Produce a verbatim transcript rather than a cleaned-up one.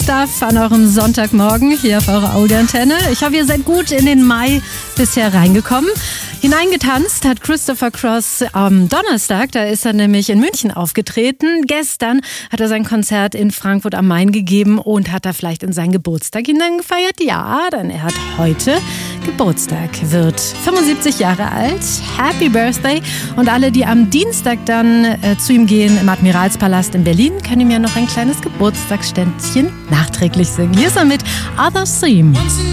Stuff an eurem Sonntagmorgen hier auf eurer Audioantenne. Ich hoffe, ihr seid gut in den Mai bisher reingekommen. Hineingetanzt hat Christopher Cross am Donnerstag, da ist er nämlich in München aufgetreten. Gestern hat er sein Konzert in Frankfurt am Main gegeben und hat da vielleicht in seinen Geburtstag hineingefeiert. Ja, denn er hat heute Geburtstag, wird fünfundsiebzig Jahre alt. Happy Birthday! Und alle, die am Dienstag dann äh, zu ihm gehen im Admiralspalast in Berlin, können ihm ja noch ein kleines Geburtstagsständchen nachträglich singen. Hier ist er mit Other Theme.